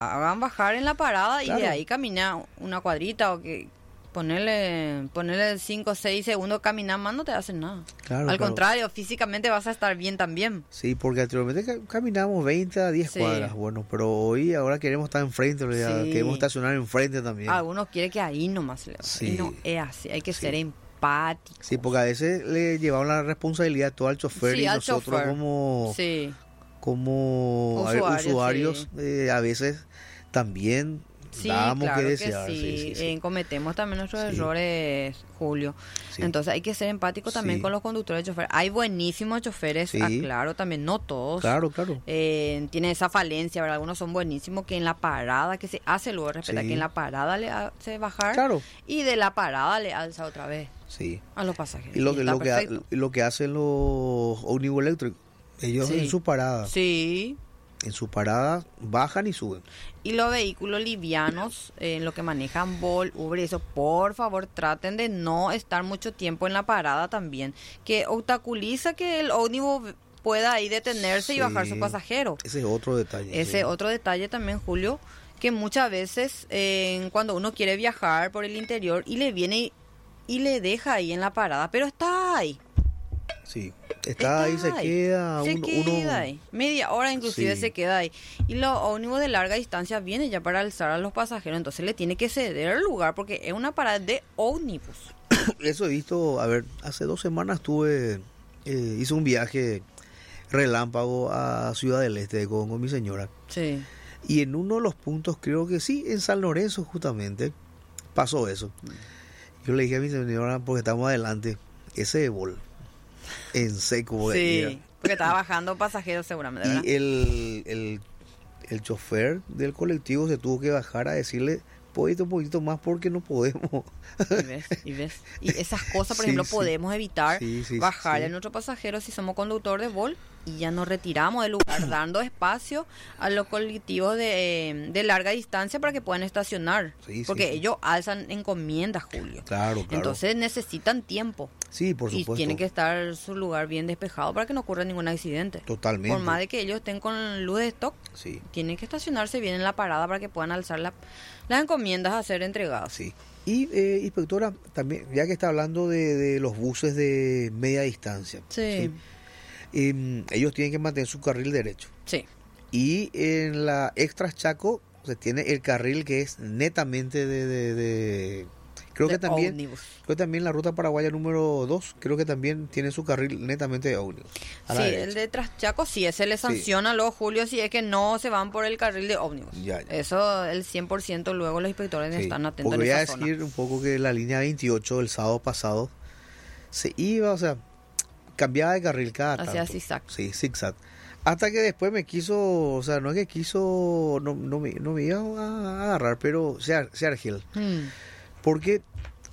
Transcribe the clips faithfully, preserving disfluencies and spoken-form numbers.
hagan bajar en la parada Claro. y de ahí caminar una cuadrita o que ponerle ponerle cinco o seis segundos caminar más no te hacen nada. Claro, Al claro. contrario, físicamente vas a estar bien también. Sí, porque anteriormente ca- caminamos veinte a diez Sí. cuadras, bueno, pero hoy ahora queremos estar enfrente, ya Sí. queremos estacionar enfrente también. Algunos quieren que ahí nomás se le Sí. Y no es así, hay que Sí. ser empático. Sí, porque a veces le llevamos la responsabilidad todo al chofer Sí, y al nosotros chofer. como, Sí, como a ver, Usuarios, usuarios eh, a veces también sí, damos claro que que, desear. sí. Sí, sí, sí. Eh, cometemos también nuestros Sí. errores, Julio. Sí. Entonces hay que ser empático también Sí. con los conductores de chofer. Hay buenísimos choferes, Sí. aclaro, también no todos. Claro, claro. Eh, tiene esa falencia, ¿verdad? Algunos son buenísimos que en la parada, que se hace luego respeta, Sí. que en la parada le hace bajar Claro, y de la parada le alza otra vez sí. a los pasajeros. Y lo Y que, está lo que, ha- perfecto. lo que hacen los ómnibus eléctricos, ellos Sí. en su parada, Sí. en su parada bajan y suben. Y los vehículos livianos, eh, lo que manejan Bolt, Uber y eso, por favor traten de no estar mucho tiempo en la parada también, que obstaculiza que el ómnibus pueda ahí detenerse y Sí. bajar su pasajero. Ese es otro detalle. Ese sí. otro detalle también, Julio, que muchas veces eh, cuando uno quiere viajar por el interior y le viene y, y le deja ahí en la parada, pero está ahí. Sí, está, ahí, se ahí, queda, se uno, queda uno- ahí. Media hora inclusive Sí. se queda ahí. Y los ómnibus de larga distancia vienen ya para alzar a los pasajeros, entonces le tiene que ceder el lugar porque es una parada de ómnibus. Eso he visto, a ver, hace dos semanas tuve, eh, hice un viaje relámpago a Ciudad del Este con, con mi señora. Sí. Y en uno de los puntos, creo que sí, en San Lorenzo justamente, pasó eso. Yo le dije a mi señora, porque estamos adelante, ese bol, en seco. porque era- Sí, porque estaba bajando pasajeros seguramente, ¿verdad? Y el, el, el chofer del colectivo se tuvo que bajar a decirle, poquito, un poquito más porque no podemos. Y ves, y ves. Y esas cosas, por Sí, ejemplo, sí. podemos evitar Sí, sí, bajarle sí. a nuestro pasajero si somos conductor de Bolt y ya nos retiramos del lugar, dando espacio a los colectivos de, eh, de larga distancia para que puedan estacionar. Sí, sí, porque sí. ellos alzan encomiendas, Julio. Claro, claro. Entonces necesitan tiempo. sí, por Y supuesto. tiene que estar su lugar bien despejado para que no ocurra ningún accidente. Totalmente. Por más de que ellos estén con luz de stock, Sí, tienen que estacionarse bien en la parada para que puedan alzar la- las encomiendas a ser entregadas. sí. Y, eh, inspectora, también, ya que está hablando de, de los buses de media distancia, Sí, em, ellos tienen que mantener su carril derecho. sí. Y en la Extras Chaco se tiene el carril que es netamente de... de- de- creo de que también ómnibus. creo que también la ruta paraguaya número dos, creo que también tiene su carril netamente de ómnibus. a Sí, la el derecha. de Traschaco sí, ese le sanciona a los Julio si es que no se van por el carril de ómnibus. Ya, ya. Eso, el cien por ciento luego los inspectores Sí, están atentos porque en voy a esa decir zona. un poco que la línea veintiocho el sábado pasado se iba, o sea, cambiaba de carril cada Hacía tanto. zigzag. Sí, zigzag. Hasta que después me quiso, o sea, no es que quiso, no, no, me, no me iba a agarrar, pero se, ar- se argel. Mm, Porque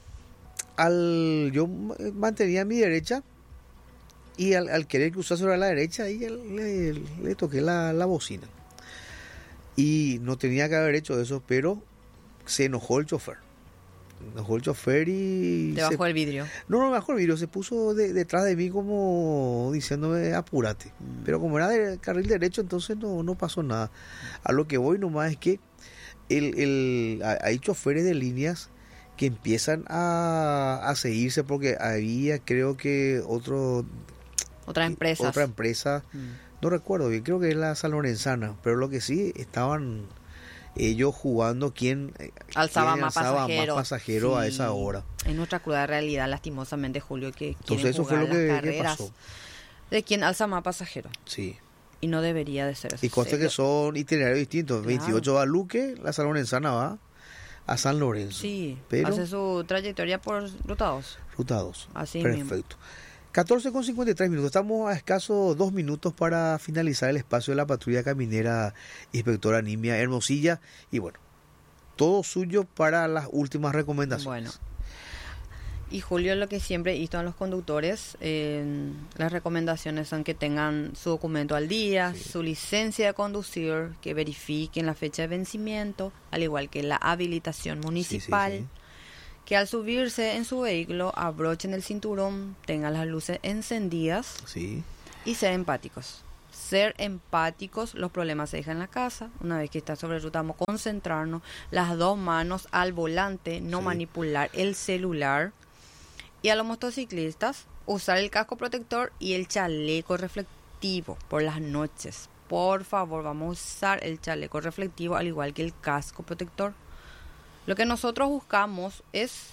al yo m- mantenía mi derecha y al, al querer cruzar sobre la derecha, ahí el- le, le toqué la, la bocina. Y no tenía que haber hecho eso, pero se enojó el chofer. Enojó el chofer y... Te se- bajó el vidrio. No, no me bajó el vidrio, se puso de- detrás de mí como diciéndome apúrate. Pero como era de carril derecho, entonces no, no pasó nada. A lo que voy nomás es que el, el, ha- hay choferes de líneas que empiezan a, a seguirse porque había, creo que otro Otra empresa. otra empresa, no recuerdo bien, creo que es la San Lorenzana, pero lo que sí estaban ellos jugando quién, eh, Alzaba quién más alzaba pasajeros. más pasajeros a Sí. esa hora. Es nuestra cruda realidad, lastimosamente, Julio, que quieren Entonces eso fue jugar lo que, las que carreras pasó. de quien alza más pasajeros. Sí. Y no debería de ser eso. Y conste Se- que son itinerarios distintos. Claro. veintiocho va a Luque, la San Lorenzana va a San Lorenzo. Sí, Pero hace su trayectoria por ruta dos. ruta dos. Así Perfecto. mismo. catorce con cincuenta y tres minutos. Estamos a escasos dos minutos para finalizar el espacio de la patrulla caminera inspectora Nimia Hermosilla. Y bueno, todo suyo para las últimas recomendaciones. Bueno. Y Julio, lo que siempre he visto a los conductores, eh, las recomendaciones son que tengan su documento al día, Sí. su licencia de conducir, que verifiquen la fecha de vencimiento, al igual que la habilitación municipal, Sí, sí, sí. que al subirse en su vehículo abrochen el cinturón, tengan las luces encendidas Sí, y ser empáticos. ser empáticos, los problemas se dejan en la casa. Una vez que está sobre ruta, vamos a concentrarnos, las dos manos al volante, no Sí. manipular el celular. Y a los motociclistas, usar el casco protector y el chaleco reflectivo por las noches. Por favor, vamos a usar el chaleco reflectivo al igual que el casco protector. Lo que nosotros buscamos es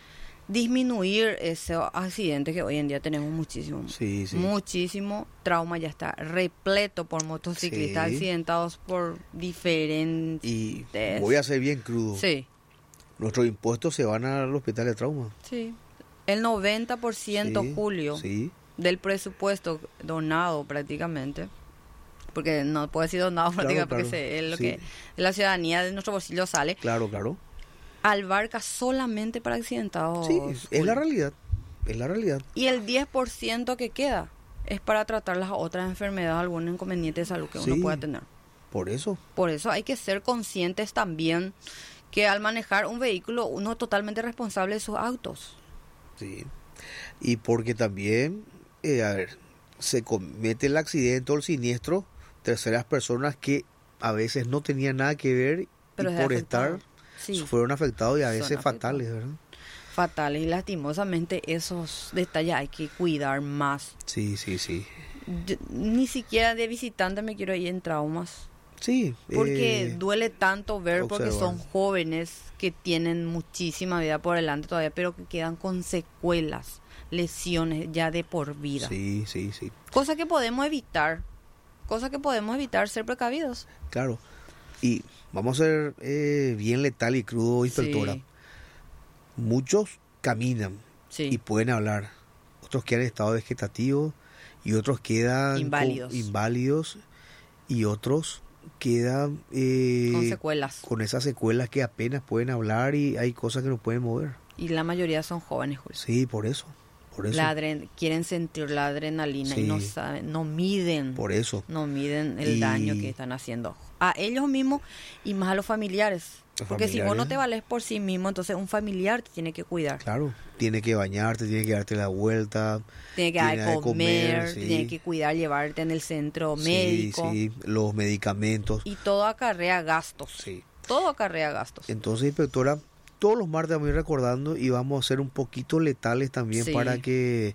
disminuir ese accidente que hoy en día tenemos muchísimo. Sí, sí. Muchísimo trauma, ya está repleto por motociclistas Sí. accidentados por diferentes... Y voy a ser bien crudo. Sí, Nuestros impuestos se van al hospital de trauma. sí. El noventa por ciento, Sí, Julio, Sí, del presupuesto donado prácticamente, porque no puedo decir donado Claro, prácticamente claro. porque se- es lo Sí. que de la ciudadanía de nuestro bolsillo sale, claro, claro. albarca solamente para accidentados. Sí, es, es la Julio. realidad. Es la realidad. Y el diez por ciento que queda es para tratar las otras enfermedades, algún inconveniente de salud que Sí. uno pueda tener. Por eso. Por eso hay que ser conscientes también que al manejar un vehículo uno es totalmente responsable de sus autos. Sí. Y porque también, eh, a ver, se comete el accidente o el siniestro, terceras personas que a veces no tenían nada que ver Pero y es por afectado. estar Sí. fueron afectados y a Son veces afectados. fatales, ¿verdad? Fatales y lastimosamente esos detalles hay que cuidar más. Sí, sí, sí. Yo ni siquiera de visitante me quiero ir en traumas. Sí. Porque eh, duele tanto ver porque observar. son jóvenes que tienen muchísima vida por delante todavía, pero que quedan con secuelas, lesiones ya de por vida. Sí, sí, sí. Cosa que podemos evitar. Cosa que podemos evitar, ser precavidos. Claro. Y vamos a ser eh, bien letal y crudo, inspectora. Sí, Muchos caminan sí. y pueden hablar. Otros quedan en estado vegetativo y otros quedan con- Inválidos. inválidos y otros quedan eh, con secuelas. con esas secuelas que apenas pueden hablar y hay cosas que no pueden mover. Y la mayoría son jóvenes, Julio. Sí, por eso. Por eso. La adren- quieren sentir la adrenalina y Sí. no saben, no miden. Por eso. No miden el Y- daño que están haciendo a ellos mismos y más a los familiares. Los Porque si vos no familiares. te vales por sí mismo, entonces un familiar te tiene que cuidar. Claro. Tiene que bañarte, tiene que darte la vuelta. Tiene que dar tiene de que comer, comer, sí. tiene que cuidar, llevarte en el centro Sí, médico. sí, los medicamentos. Y todo acarrea gastos. Sí. Todo acarrea gastos. Entonces, inspectora, todos los martes vamos a ir recordando y vamos a ser un poquito letales también Sí. para que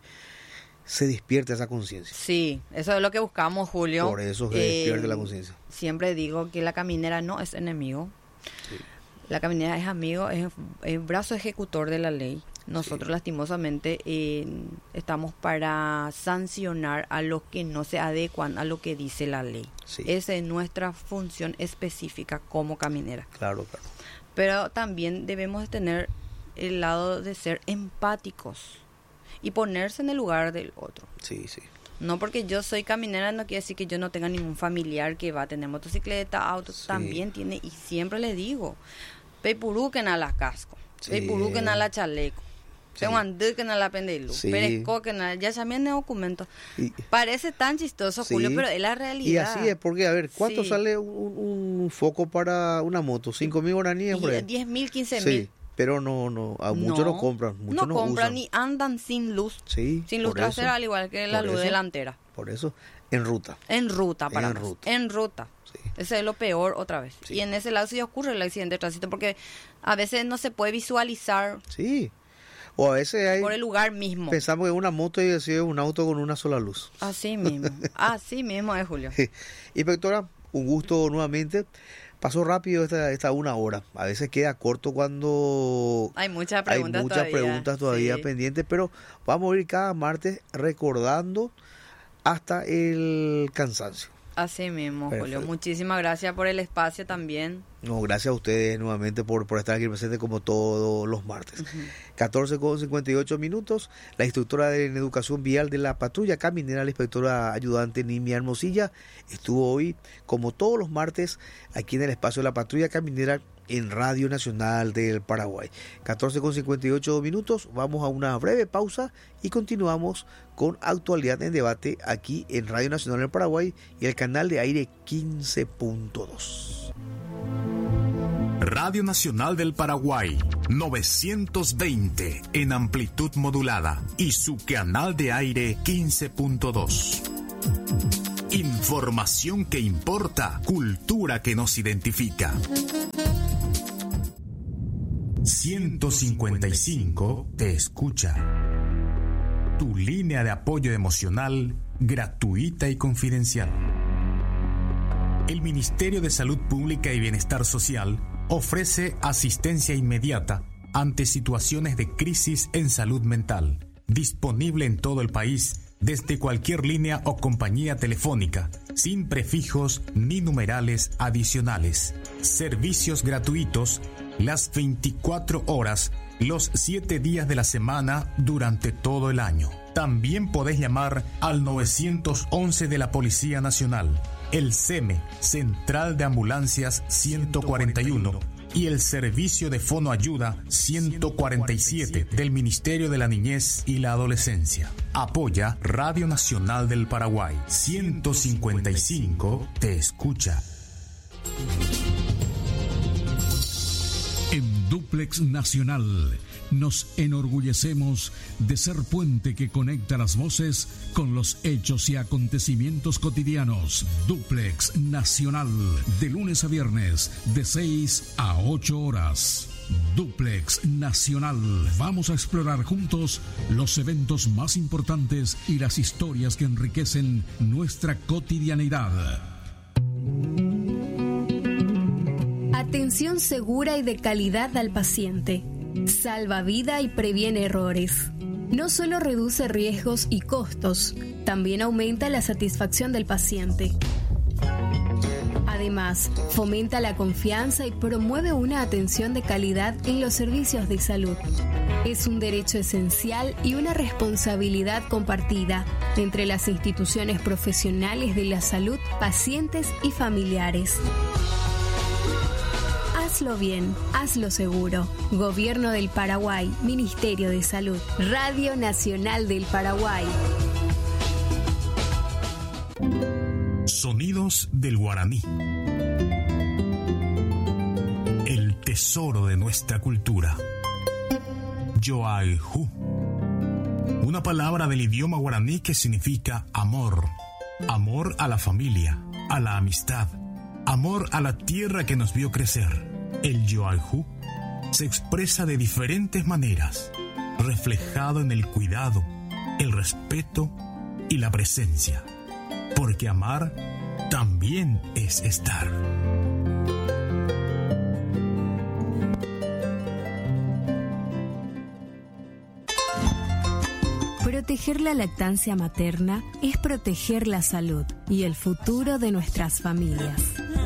se despierte esa conciencia. Sí, eso es lo que buscamos, Julio. Por eso se Eh, despierte la conciencia. Siempre digo que la caminera no es enemigo. Sí. La caminera es amigo, es el brazo ejecutor de la ley. Nosotros Sí. lastimosamente eh, estamos para sancionar a los que no se adecuan a lo que dice la ley. Sí. Esa es nuestra función específica como caminera. Claro, claro. Pero también debemos de tener el lado de ser empáticos y ponerse en el lugar del otro. Sí, sí. No porque yo soy caminera no quiere decir que yo no tenga ningún familiar que va a tener motocicleta, auto, Sí. también tiene, y siempre le digo, pepuruquen a la casco, Sí. pepuruquen a la chaleco, Sí. peguanduquen a la pendelu, Sí. perezcoquen a, ya también es documento. Y, Parece tan chistoso, Sí. Julio, pero es la y realidad. así es, porque a ver, ¿cuánto Sí. sale un, un foco para una moto? ¿Cinco mil guaraníes por ahí? diez mil, quince Sí, mil. pero no, no, a muchos no compran, muchos no no, compran usan. ni andan sin luz, Sí, sin luz por eso, trasera, al igual que la por luz eso. delantera. Por eso, en ruta. En ruta, para En más. ruta. En ruta. Sí. Ese es lo peor otra vez. Sí. Y en ese lado sí ocurre el accidente de tránsito porque a veces no se puede visualizar Sí. O a veces hay, por el lugar mismo. pensamos que una moto y es un auto con una sola luz. Así mismo. Así mismo es, Julio. Inspectora, un gusto nuevamente. Pasó rápido esta, esta una hora. A veces queda corto cuando Hay muchas hay preguntas muchas todavía. preguntas todavía Sí. pendientes, pero vamos a ir cada martes recordando hasta el cansancio. Así mismo, Perfecto. Julio. Muchísimas gracias por el espacio también. No, gracias a ustedes nuevamente por, por estar aquí presentes como todos los martes. catorce con cincuenta y ocho minutos. La instructora en educación vial de la patrulla caminera, la inspectora ayudante Nimia Hermosilla, estuvo hoy, como todos los martes, aquí en el espacio de la patrulla caminera en Radio Nacional del Paraguay. catorce con cincuenta y ocho minutos. Vamos a una breve pausa y continuamos con actualidad en debate aquí en Radio Nacional del Paraguay y el canal de aire quince punto dos. Radio Nacional del Paraguay, novecientos veinte en amplitud modulada y su canal de aire quince punto dos. Info Información que importa, cultura que nos identifica. ciento cincuenta y cinco te escucha. Tu línea de apoyo emocional gratuita y confidencial. El Ministerio de Salud Pública y Bienestar Social ofrece asistencia inmediata ante situaciones de crisis en salud mental, disponible en todo el país desde cualquier línea o compañía telefónica, sin prefijos ni numerales adicionales. Servicios gratuitos las veinticuatro horas, los siete días de la semana durante todo el año. También podés llamar al nueve once de la Policía Nacional, el C E M E, Central de Ambulancias ciento cuarenta y uno, y el Servicio de Fonoayuda ciento cuarenta y siete del Ministerio de la Niñez y la Adolescencia. Apoya Radio Nacional del Paraguay. ciento cincuenta y cinco te escucha. En Duplex Nacional nos enorgullecemos de ser puente que conecta las voces con los hechos y acontecimientos cotidianos. Duplex Nacional, de lunes a viernes, de seis a ocho horas. Duplex Nacional. Vamos a explorar juntos los eventos más importantes y las historias que enriquecen nuestra cotidianeidad. Atención segura y de calidad al paciente. Salva vida y previene errores. No solo reduce riesgos y costos, también aumenta la satisfacción del paciente. Además, fomenta la confianza y promueve una atención de calidad en los servicios de salud. Es un derecho esencial y una responsabilidad compartida entre las instituciones profesionales de la salud, pacientes y familiares. Hazlo bien, hazlo seguro. Gobierno del Paraguay, Ministerio de Salud, Radio Nacional del Paraguay. Sonidos del guaraní. El tesoro de nuestra cultura. Yoaihu. Una palabra del idioma guaraní que significa amor. Amor a la familia, a la amistad. Amor a la tierra que nos vio crecer. El yoaihu se expresa de diferentes maneras, reflejado en el cuidado, el respeto y la presencia, porque amar también es estar. Proteger la lactancia materna es proteger la salud y el futuro de nuestras familias.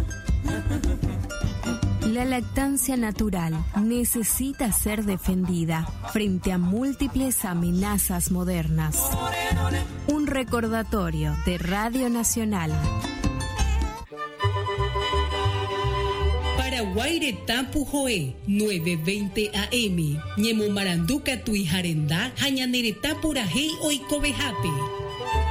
La lactancia natural necesita ser defendida frente a múltiples amenazas modernas. Un recordatorio de Radio Nacional. Paraguay Tapu Joe, nueve veinte A M. Ñemo Maranduca Tuijarendá, Jañanereta Purajei Oikobejape.